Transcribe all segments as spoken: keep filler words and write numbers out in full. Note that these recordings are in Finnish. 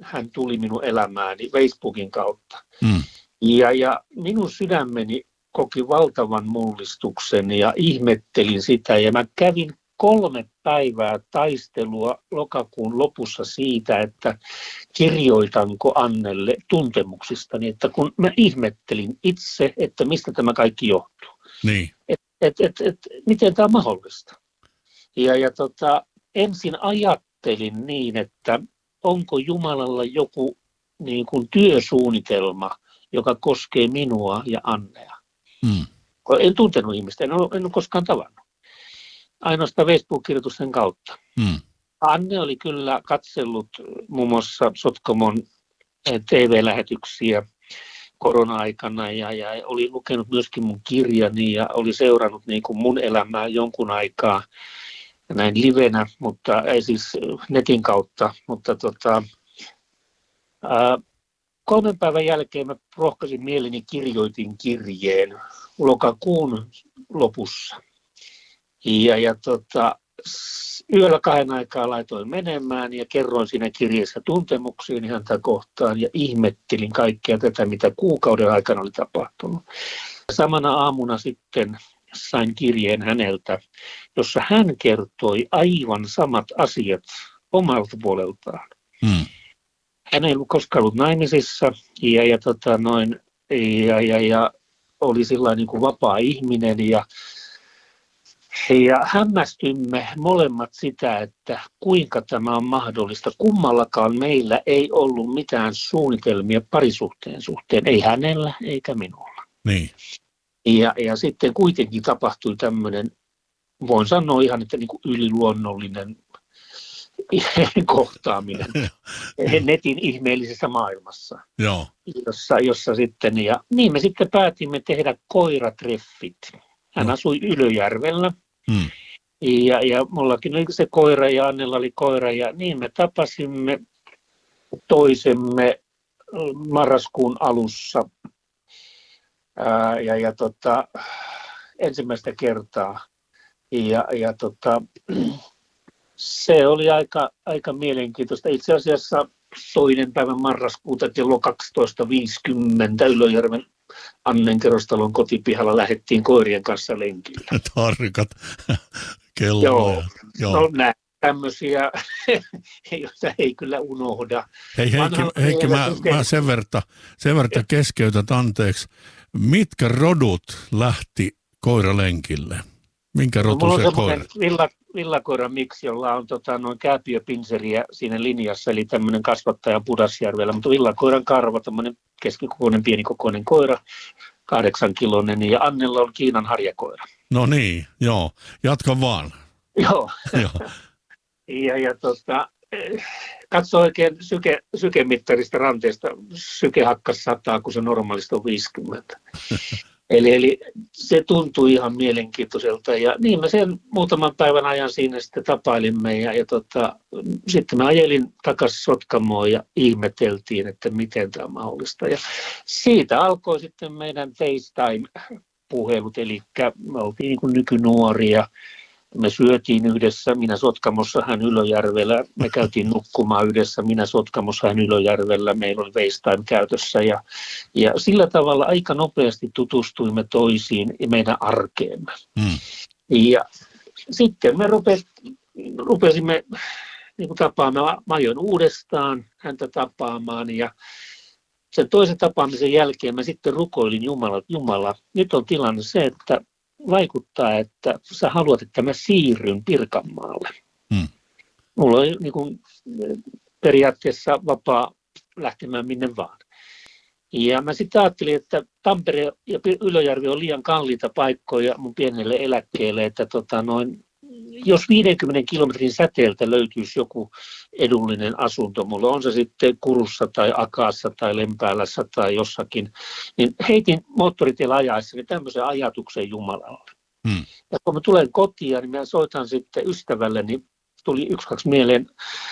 hän tuli minun elämääni Facebookin kautta. Mm. Ja, ja minun sydämeni koki valtavan mullistuksen ja ihmettelin sitä. Ja mä kävin kolme päivää taistelua lokakuun lopussa siitä, että kirjoitanko Annelle tuntemuksistani. Että kun mä ihmettelin itse, että mistä tämä kaikki johtuu. Niin. Et, et, et, et, miten tämä on mahdollista. Ja, ja tota, ensin ajattelin niin, että onko Jumalalla joku niin kuin työsuunnitelma, joka koskee minua ja Annea. Mm. En tuntenut ihmistä, en ole, en ole koskaan tavannut. Ainoastaan Facebook-kirjoitusten kautta. Mm. Anne oli kyllä katsellut muun muassa Sotkamon T V-lähetyksiä korona-aikana ja, ja oli lukenut myöskin mun kirjani ja oli seurannut niin kuin mun elämää jonkun aikaa näin livenä, mutta ei siis netin kautta. Mutta tota, ää, kolmen päivän jälkeen mä rohkaisin mieleni, kirjoitin kirjeen lokakuun lopussa. Ja, ja tota, yöllä kahden aikaa laitoin menemään ja kerroin siinä kirjeessä tuntemuksiin häntä kohtaan ja ihmettelin kaikkea tätä, mitä kuukauden aikana oli tapahtunut. Samana aamuna sitten sain kirjeen häneltä, jossa hän kertoi aivan samat asiat omalta puoleltaan. Mm. Hän ei ollut koskaan ollut naimisissa ja, ja, tota, noin, ja, ja, ja oli sillä niin kuin vapaa ihminen ja Ja hämmästymme molemmat sitä, että kuinka tämä on mahdollista. Kummallakaan meillä ei ollut mitään suunnitelmia parisuhteen suhteen, ei hänellä eikä minulla. Niin. Ja, ja sitten kuitenkin tapahtui tämmöinen, voin sanoa ihan, että niin kuin yliluonnollinen kohtaaminen netin ihmeellisessä maailmassa. Joo. Jossa, jossa sitten, ja niin me sitten päätimme tehdä koiratreffit. Hän no. asui Ylöjärvellä. Mm. Ja, ja mullakin oli se koira ja Annella oli koira ja niin me tapasimme toisemme marraskuun alussa ää, ja, ja tota, ensimmäistä kertaa. Ja, ja tota, se oli aika, aika mielenkiintoista. Itse asiassa toinen päivä marraskuuta kello kaksitoista viisikymmentä Ylöjärven Annen kerrostalon kotipihalla lähdettiin koirien kanssa lenkille. Tarkat kelloja. Joo, Joo. No näin tämmöisiä, joita ei kyllä unohda. Hei Heikki, Heikki mä, mä sen verta, sen verta keskeytät anteeksi. Mitkä rodut lähti koiralenkille? Minkä rotuisia koira? Villa, villakoira miksi, jolla on tota, noin kääpiöpinseriä siinä linjassa, eli tämmöinen kasvattaja Pudasjärvellä, mutta villakoiran karva, tämmöinen keskikokoinen, pienikokoinen koira, kahdeksankiloinen, ja Annella on Kiinan harjakoira. No niin, joo. Jatka vaan. Joo. joo. ja, ja tota, katso oikein syke, sykemittarista ranteesta, syke hakkas sataa, kun se normaalista on viisikymmentä. Eli, eli se tuntui ihan mielenkiintoiselta ja niin me sen muutaman päivän ajan siinä sitten tapailimme ja, ja tota, sitten mä ajelin takaisin Sotkamoon ja ihmeteltiin, että miten tämä on mahdollista. Ja siitä alkoi sitten meidän FaceTime-puhelut, eli me oltiin niin kuin nykynuoria. Me syötiin yhdessä, minä Sotkamossa, hän Ylöjärvellä. Me käytiin nukkumaan yhdessä, minä Sotkamossa, hän Ylöjärvellä. Meillä oli FaceTime käytössä ja, ja sillä tavalla aika nopeasti tutustuimme toisiin ja meidän arkeemme. Mm. Ja sitten me rupes, rupesimme niin kuin tapaamaan, mä ajoin uudestaan häntä tapaamaan ja sen toisen tapaamisen jälkeen mä sitten rukoilin Jumala, Jumala, nyt on tilanne se, että vaikuttaa, että sä haluat, että mä siirryn Pirkanmaalle. Hmm. Mulla on niin kuin, periaatteessa vapaa lähtemään minne vaan. Ja mä sitten ajattelin, että Tampere ja Ylöjärvi on liian kalliita paikkoja mun pienelle eläkkeelle, että tota noin, jos viidenkymmenen kilometrin säteeltä löytyisi joku edullinen asunto, mulla on se sitten Kurussa tai Akaassa tai Lempäälässä tai jossakin, niin heitin moottoritiellä ajaessani tämmöisen ajatuksen Jumalalle. Hmm. Ja kun mä tulen kotiin, niin mä soitan sitten ystävälle, niin tuli yksi kaksi mieleen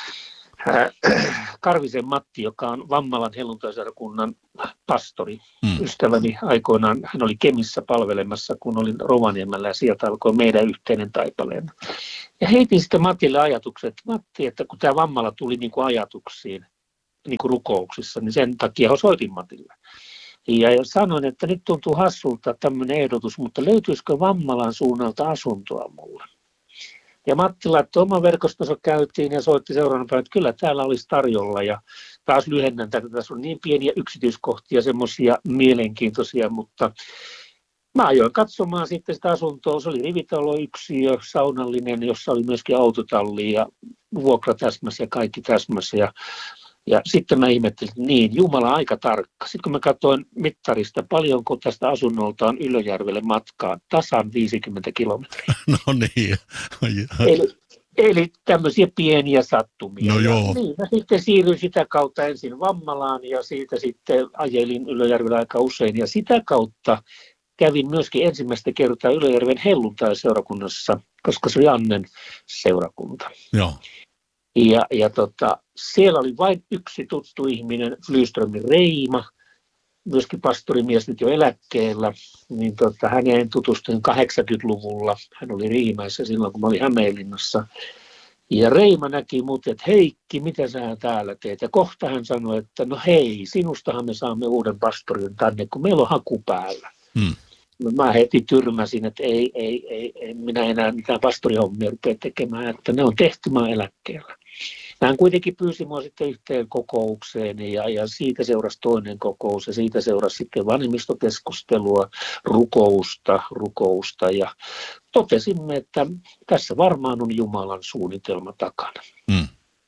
äh, Karvisen Matti, joka on Vammalan helluntaiseurakunnan pastori. Hmm. Ystäväni aikoinaan, hän oli Kemissä palvelemassa, kun olin Rovaniemellä ja sieltä alkoi meidän yhteinen taipaleena. Ja heitin sitten Matille ajatukset, että Matti, että kun tämä Vammala tuli niin kuin ajatuksiin, niin kuin rukouksissa, niin sen takia soitin Matille. Ja sanoin, että nyt tuntuu hassulta tämmöinen ehdotus, mutta löytyisikö Vammalan suunnalta asuntoa mulle? Ja Matti laittoi oman verkostonsa käytiin ja soitti seuraavana päivänä, että kyllä täällä olisi tarjolla. Ja taas lyhennän tätä, tässä on niin pieniä yksityiskohtia, semmoisia mielenkiintoisia, mutta mä ajoin katsomaan sitten sitä asuntoa. Se oli rivitaloyksiö, saunallinen, jossa oli myöskin autotalli ja vuokra täsmässä ja kaikki täsmässä. Ja, ja sitten mä ihmettelin, että niin, Jumala aika tarkka. Sitten kun mä katsoin mittarista, paljonko tästä asunnolta on Ylöjärvelle matkaa, tasan viisikymmentä kilometriä. No niin. Eli, eli tämmöisiä pieniä sattumia. No joo. Ja niin, mä sitten siirryin sitä kautta ensin Vammalaan ja siitä sitten ajelin Ylöjärvellä aika usein. Ja sitä kautta kävin myöskin ensimmäistä kertaa Ylöjärven helluntai-seurakunnassa, koska se oli Annen seurakunta. Joo. Ja, ja tota, siellä oli vain yksi tuttu ihminen, Flyströmin Reima, myöskin pastorimies nyt jo eläkkeellä, niin tota, häneen tutustuin kahdeksankymmentäluvulla. Hän oli Riimäessä silloin, kun mä olin Hämeenlinnassa. Ja Reima näki mut, että Heikki, mitä sä täällä teet? Ja kohta hän sanoi, että no hei, sinustahan me saamme uuden pastorin tänne, kun meillä on haku päällä. Hmm. Mä heti tyrmäsin, että ei, ei, ei, ei minä enää mitään pastorihommia rupea tekemään, että ne on tehty, mä eläkkeellä. Hän kuitenkin pyysi mua sitten yhteen kokoukseen ja, ja siitä seurasi toinen kokous ja siitä seurasi sitten vanhemmistokeskustelua, rukousta, rukousta ja totesimme, että tässä varmaan on Jumalan suunnitelma takana. Mm.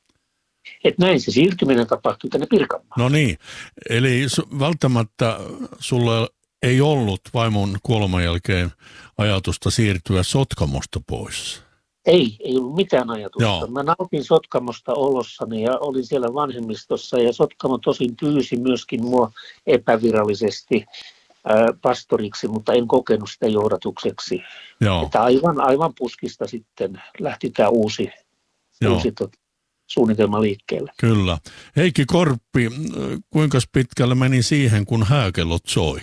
Että näin se siirtyminen tapahtui tänne Pirkanmaalle. No niin, eli välttämättä sulla ei ollut vaimon kuoleman jälkeen ajatusta siirtyä Sotkamosta pois? Ei, ei ollut mitään ajatusta. Joo. Mä nautin Sotkamosta olossani ja olin siellä vanhemmistossa ja Sotkamo tosin pyysi myöskin mua epävirallisesti ää, pastoriksi, mutta en kokenut sitä johdatukseksi. Joo. Että aivan, aivan puskista sitten lähti tämä uusi, uusi tot, suunnitelma liikkeelle. Kyllä. Heikki Korppi, kuinka pitkälle meni siihen, kun hääkellot soi?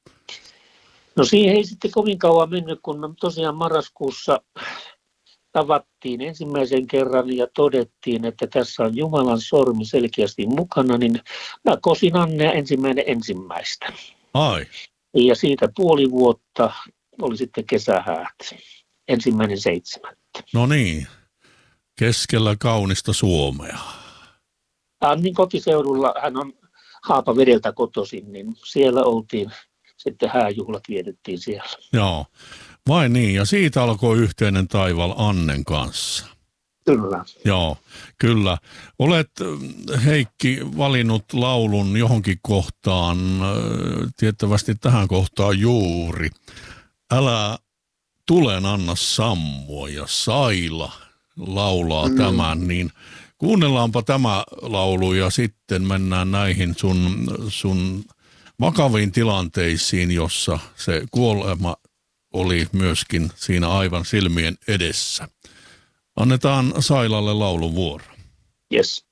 No siihen ei sitten kovin kauan mennyt, kun tosiaan marraskuussa tavattiin ensimmäisen kerran ja todettiin, että tässä on Jumalan sormi selkeästi mukana, niin mä kosin Annea ensimmäinen ensimmäistä. Ai. Ja siitä puoli vuotta oli sitten kesähäät, ensimmäinen seitsemättä. No niin, keskellä kaunista Suomea. Annin kotiseudulla, hän on Haapavedeltä kotoisin, niin siellä oltiin, sitten hääjuhlat vietettiin siellä. Joo. Vai niin, ja siitä alkoi yhteinen taival Annen kanssa. Kyllä. Joo, kyllä. Olet, Heikki, valinnut laulun johonkin kohtaan, tiettävästi tähän kohtaan juuri. Älä tulen anna sammua ja Saila laulaa mm. tämän, niin kuunnellaanpa tämä laulu ja sitten mennään näihin sun, sun vakaviin tilanteisiin, jossa se kuolema oli myöskin siinä aivan silmien edessä. Annetaan Sailalle laulun vuoro. Yes.